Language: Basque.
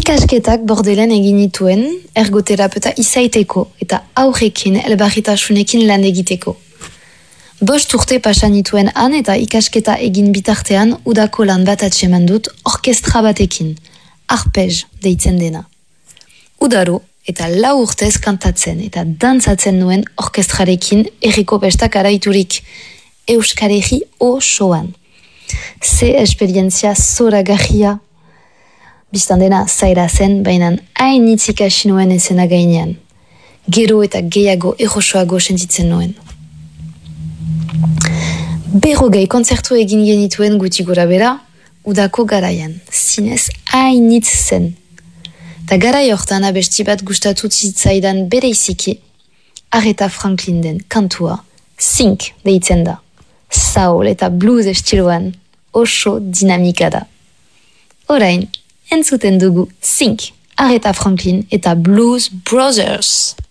Ikasketak Bordelen egin nituen, ergoterapeuta izaiteko eta aurrekin elbarritasunekin lan egiteko. 5 urte pasa nituen han eta ikasketa egin bitartean udako lan bat atseman dut orkestra batekin, arpej deitzen dena. Udaro eta 4 urtez kantatzen eta dantzatzen nuen orkestrarekin herriko bestak araiturik, Euskal Herri osoan. Ze esperientzia zoragarria. Bistan dena zaila zen, baina hain ikasi nuen ezena gainean. Gero eta gehiago errosoago sentitzen nuen. 40 kontzertu egin genituen guti gora bera, udako garaian, zinez hainitz zen. Ta garai hortan abesti bat gustatu zitzaidan bereiziki, Aretha Franklin den kantua, Think deitzen da. Soul eta blues estiloan, oso dinamika da. Orain, entzuten dugu Think, Aretha Franklin eta Blues Brothers.